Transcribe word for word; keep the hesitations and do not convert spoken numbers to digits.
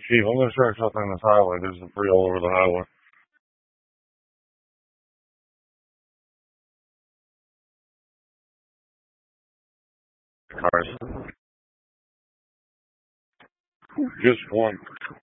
Chief, I'm gonna start something on this highway. There's a free all over the highway. Alright. Just one.